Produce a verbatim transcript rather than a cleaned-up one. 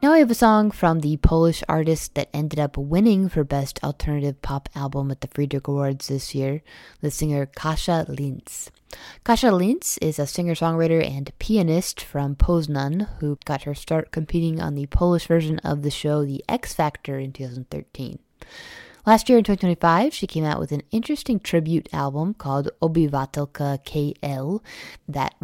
Now we have a song from the Polish artist that ended up winning for Best Alternative Pop Album at the Friedrich Awards this year, the singer Kasia Linz. Kasia Linz is a singer-songwriter and pianist from Poznan who got her start competing on the Polish version of the show The X Factor in two thousand thirteen. Last year in twenty twenty-five, she came out with an interesting tribute album called Obywatelka K L that